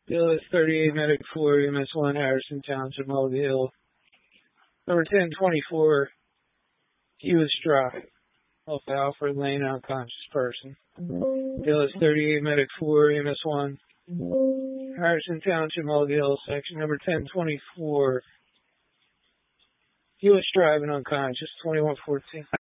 BLS 38 Medic 4, EMS-1, Harrison Township, Mulligan Hill. Number 1024, Hughes Drive, off Alfred Lane, unconscious person. BLS 38 Medic 4, EMS-1, Harrison Township, Mulligan Hill, section number 1024. Hughes Drive and unconscious, 2114.